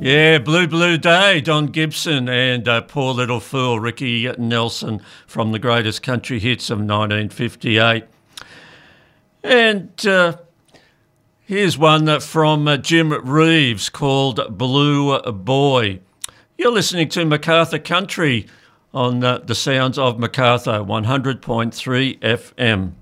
Yeah, Blue Blue Day, Don Gibson, and Poor Little Fool, Ricky Nelson, from the greatest country hits of 1958. And here's one from Jim Reeves called Blue Boy. You're listening to Macarthur Country on the sounds of Macarthur, 100.3 FM.